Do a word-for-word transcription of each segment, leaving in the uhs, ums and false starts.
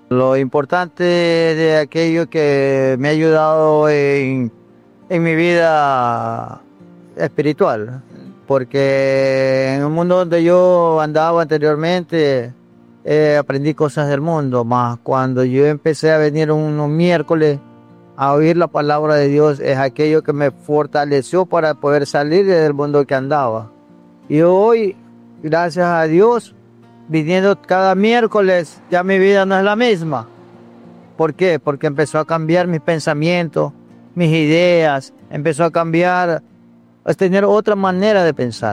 Lo importante de aquello que me ha ayudado en, en mi vida espiritual, porque en el mundo donde yo andaba anteriormente, eh, aprendí cosas del mundo, más cuando yo empecé a venir unos miércoles a oír la palabra de Dios, es aquello que me fortaleció para poder salir del mundo que andaba. Y hoy, gracias a Dios, viniendo cada miércoles, ya mi vida no es la misma. ¿Por qué? Porque empezó a cambiar mis pensamientos, mis ideas, empezó a cambiar, a tener otra manera de pensar.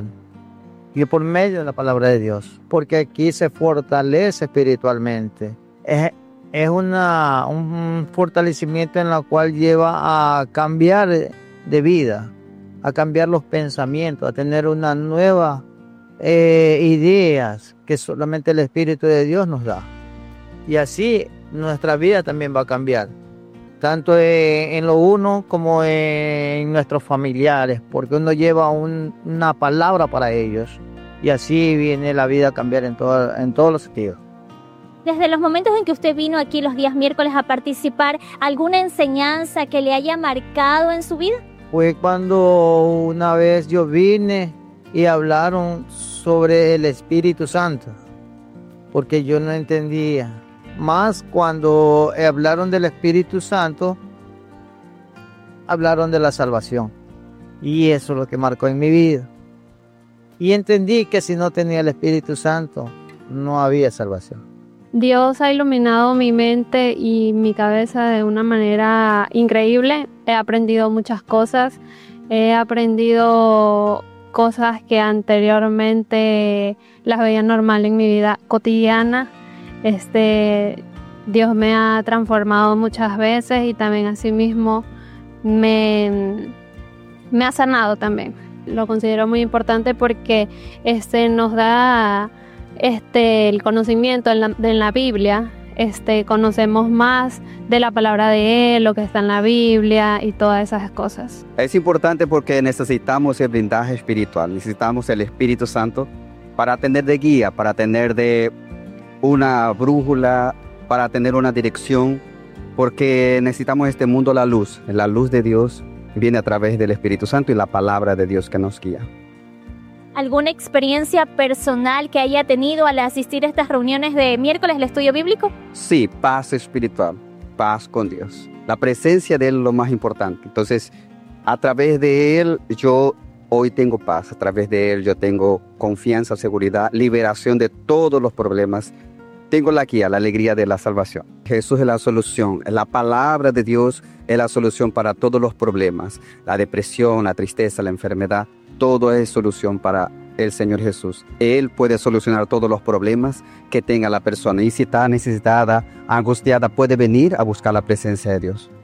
Y por medio de la palabra de Dios, porque aquí se fortalece espiritualmente. Es, es una, un fortalecimiento en la cual lleva a cambiar de vida, a cambiar los pensamientos, a tener una nueva eh, ideas que solamente el Espíritu de Dios nos da. Y así nuestra vida también va a cambiar, tanto en, en lo uno como en nuestros familiares, porque uno lleva un, una palabra para ellos y así viene la vida a cambiar en, todo, en todos los sentidos. Desde los momentos en que usted vino aquí los días miércoles a participar, ¿alguna enseñanza que le haya marcado en su vida? Fue cuando una vez yo vine y hablaron sobre el Espíritu Santo, porque yo no entendía. Más cuando hablaron del Espíritu Santo, hablaron de la salvación. Y eso es lo que marcó en mi vida. Y entendí que si no tenía el Espíritu Santo, no había salvación. Dios ha iluminado mi mente y mi cabeza de una manera increíble. He aprendido muchas cosas. He aprendido cosas que anteriormente las veía normal en mi vida cotidiana. Este, Dios me ha transformado muchas veces y también asimismo me, me ha sanado también. Lo considero muy importante porque este, nos da este, el conocimiento en la, en la Biblia. Este, conocemos más de la palabra de Él, lo que está en la Biblia y todas esas cosas. Es importante porque necesitamos el blindaje espiritual, necesitamos el Espíritu Santo para tener de guía, para tener de una brújula, para tener una dirección, porque necesitamos este mundo la luz. La luz de Dios viene a través del Espíritu Santo y la palabra de Dios que nos guía. ¿Alguna experiencia personal que haya tenido al asistir a estas reuniones de miércoles del estudio bíblico? Sí, paz espiritual, paz con Dios. La presencia de Él es lo más importante. Entonces, a través de Él yo hoy tengo paz, a través de Él yo tengo confianza, seguridad, liberación de todos los problemas. Tengo la guía, la alegría de la salvación. Jesús es la solución, la palabra de Dios es la solución para todos los problemas. La depresión, la tristeza, la enfermedad, todo es solución para el Señor Jesús. Él puede solucionar todos los problemas que tenga la persona. Y si está necesitada, angustiada, puede venir a buscar la presencia de Dios.